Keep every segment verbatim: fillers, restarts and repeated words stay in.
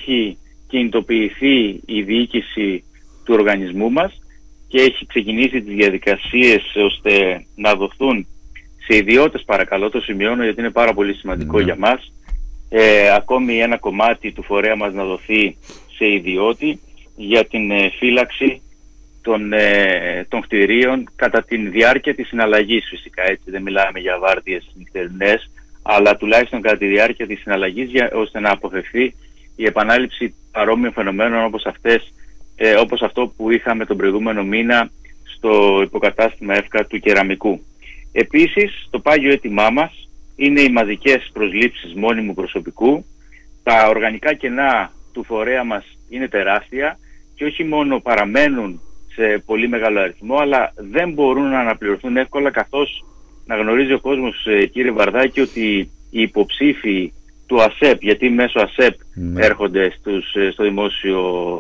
έχει κινητοποιηθεί η διοίκηση του οργανισμού μας και έχει ξεκινήσει τις διαδικασίες ώστε να δοθούν σε ιδιώτες, παρακαλώ, το σημειώνω γιατί είναι πάρα πολύ σημαντικό mm. για μας, ε, ακόμη ένα κομμάτι του φορέα μας να δοθεί σε ιδιώτη για την ε, φύλαξη των, ε, των κτηρίων κατά τη διάρκεια της συναλλαγής, φυσικά, έτσι δεν μιλάμε για βάρδιες νυχτερινές, αλλά τουλάχιστον κατά τη διάρκεια της συναλλαγής, για, ώστε να αποφευθεί η επανάληψη παρόμοιων φαινομένων όπως, αυτές, ε, όπως αυτό που είχαμε τον προηγούμενο μήνα στο υποκατάστημα ΕΦΚΑ του Κεραμικού. Επίσης, το πάγιο αίτημά μας είναι οι μαζικές προσλήψεις μόνιμου προσωπικού. Τα οργανικά κενά του φορέα μας είναι τεράστια και όχι μόνο παραμένουν σε πολύ μεγάλο αριθμό, αλλά δεν μπορούν να αναπληρωθούν εύκολα, καθώς να γνωρίζει ο κόσμος, κύριε Βαρδάκη, ότι οι υποψήφοι του ΑΣΕΠ, γιατί μέσω ΑΣΕΠ mm. έρχονται στους, στο δημόσιο,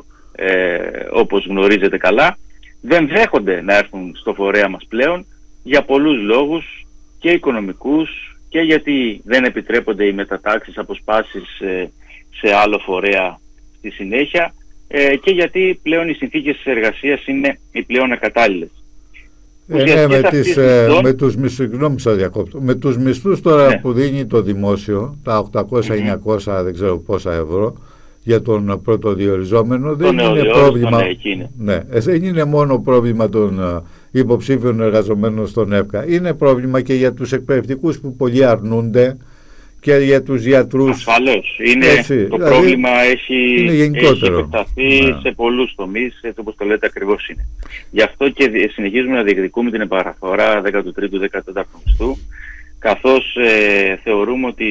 ε, όπως γνωρίζετε καλά, δεν δέχονται να έρθουν στο φορέα μας πλέον για πολλούς λόγους και οικονομικούς και γιατί δεν επιτρέπονται οι μετατάξεις, αποσπάσεις ε, σε άλλο φορέα στη συνέχεια ε, και γιατί πλέον οι συνθήκες της εργασίας είναι οι πλέον ακατάλληλες. Ε, ναι, με, τις, ε, με τους μισθούς, συγγνώμη σας διακόπτω, με τους μισθούς τώρα ναι. που δίνει το δημόσιο, τα οκτακόσια εννιακόσια mm-hmm. δεν ξέρω πόσα ευρώ για τον πρωτοδιοριζόμενο, δεν είναι πρόβλημα. Ναι, είναι. Ναι, δεν είναι μόνο πρόβλημα των υποψήφιων εργαζομένων στον ΕΦΚΑ. Είναι πρόβλημα και για τους εκπαιδευτικούς που πολλοί αρνούνται και για τους γιατρούς. Ασφαλώς. Είναι, έτσι, το δηλαδή, πρόβλημα έχει, έχει επεκταθεί ναι. σε πολλούς τομείς, έτσι όπως το λέτε ακριβώς είναι. Γι' αυτό και συνεχίζουμε να διεκδικούμε την επαναφορά δέκατου τρίτου δέκατου τέταρτου μισθού, καθώς ε, θεωρούμε ότι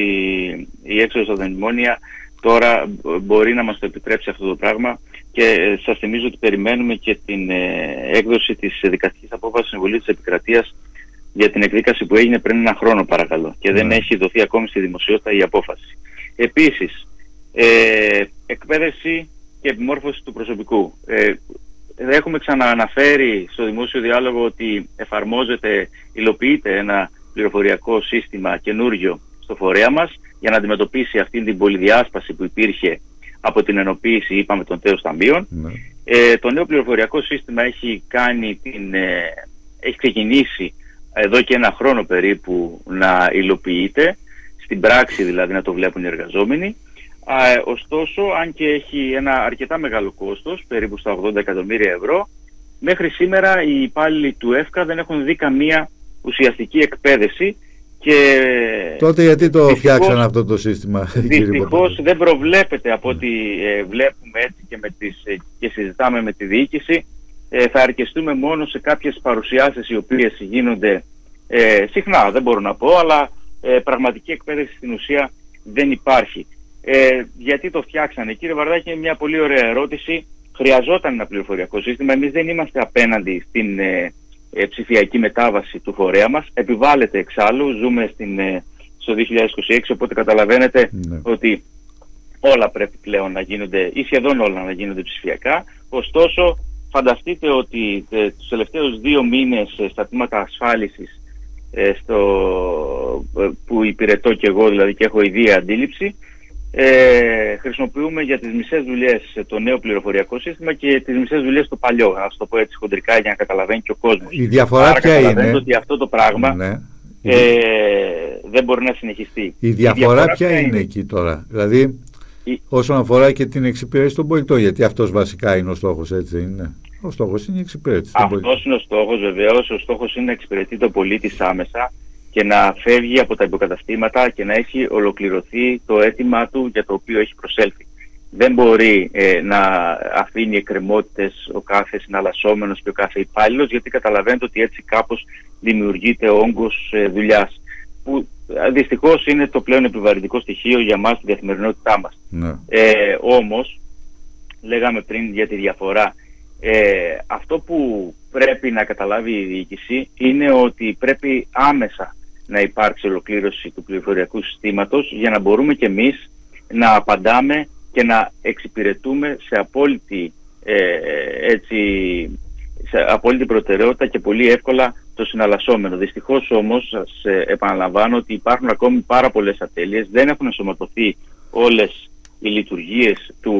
η έξοδος από τα μνημόνια τώρα μπορεί να μας το επιτρέψει αυτό το πράγμα και ε, σας θυμίζω ότι περιμένουμε και την ε, έκδοση της δικαστικής απόφασης Συμβουλίου της Επικρατείας για την εκδίκαση που έγινε πριν ένα χρόνο, παρακαλώ, και δεν έχει δοθεί ακόμη στη δημοσιότητα η απόφαση. Επίσης, ε, εκπαίδευση και επιμόρφωση του προσωπικού. Ε, έχουμε ξανααναφέρει στο δημόσιο διάλογο ότι εφαρμόζεται, υλοποιείται ένα πληροφοριακό σύστημα καινούριο στο φορέα μας για να αντιμετωπίσει αυτή την πολυδιάσπαση που υπήρχε από την ενοποίηση, είπαμε, των τέος ταμείων. Mm. Ε, το νέο πληροφοριακό σύστημα έχει, κάνει την, ε, έχει ξεκινήσει εδώ και ένα χρόνο περίπου να υλοποιείται, στην πράξη δηλαδή να το βλέπουν οι εργαζόμενοι. Α, ωστόσο, αν και έχει ένα αρκετά μεγάλο κόστος, περίπου στα ογδόντα εκατομμύρια ευρώ, μέχρι σήμερα οι υπάλληλοι του ΕΦΚΑ δεν έχουν δει καμία ουσιαστική εκπαίδευση. Και τότε γιατί το δυστυχώς, φτιάξαν αυτό το σύστημα? Δυστυχώς δεν προβλέπεται από ό,τι ε, βλέπουμε έτσι και, με τις, ε, και συζητάμε με τη διοίκηση. Ε, θα αρκεστούμε μόνο σε κάποιες παρουσιάσεις οι οποίες γίνονται ε, συχνά, δεν μπορώ να πω, αλλά ε, πραγματική εκπαίδευση στην ουσία δεν υπάρχει. Ε, γιατί το φτιάξανε? Κύριε Βαρδάκη, είναι μια πολύ ωραία ερώτηση. Χρειαζόταν ένα πληροφοριακό σύστημα. Εμείς δεν είμαστε απέναντι στην ε, ε, ψηφιακή μετάβαση του φορέα μας. Επιβάλλεται εξάλλου. Ζούμε στην, ε, στο δύο χιλιάδες είκοσι έξι, οπότε καταλαβαίνετε ναι. ότι όλα πρέπει πλέον να γίνονται, ή σχεδόν όλα να γίνονται ψηφιακά. Ωστόσο, φανταστείτε ότι ε, τους τελευταίους δύο μήνες ε, στα τμήματα ασφάλισης ε, στο, ε, που υπηρετώ και εγώ, δηλαδή και έχω ιδία αντίληψη, ε, χρησιμοποιούμε για τις μισές δουλειές το νέο πληροφοριακό σύστημα και τις μισές δουλειές το παλιό, να το πω έτσι χοντρικά για να καταλαβαίνει και ο κόσμος. Η διαφορά ποια είναι? Ότι αυτό το πράγμα ναι. ε, δεν μπορεί να συνεχιστεί. Η διαφορά, η διαφορά ποια είναι, είναι εκεί τώρα? Δηλαδή η... όσον αφορά και την εξυπηρέτηση των πολιτών, γιατί αυτός βασικά είναι ο στόχος, έτσι είναι? Ο στόχος είναι η εξυπηρέτηση των πολιτών. Αυτός είναι ο στόχος, βεβαίως. Ο στόχος είναι να εξυπηρετεί το πολίτη άμεσα και να φεύγει από τα υποκαταστήματα και να έχει ολοκληρωθεί το αίτημά του για το οποίο έχει προσέλθει. Δεν μπορεί ε, να αφήνει εκκρεμότητες ο κάθε συναλλασσόμενος και ο κάθε υπάλληλος, γιατί καταλαβαίνετε ότι έτσι κάπως δημιουργείται όγκος ε, δουλειάς, που δυστυχώς είναι το πλέον επιβαρυντικό στοιχείο για μας στην καθημερινότητά μας. Ναι. Ε, όμως, λέγαμε πριν για τη διαφορά. Ε, αυτό που πρέπει να καταλάβει η διοίκηση είναι ότι πρέπει άμεσα να υπάρξει ολοκλήρωση του πληροφοριακού συστήματος για να μπορούμε και εμείς να απαντάμε και να εξυπηρετούμε σε απόλυτη, ε, έτσι, σε απόλυτη προτεραιότητα και πολύ εύκολα το συναλλασσόμενο. Δυστυχώς όμως σας επαναλαμβάνω ότι υπάρχουν ακόμη πάρα πολλές ατέλειες, δεν έχουν ενσωματωθεί όλες οι λειτουργίες του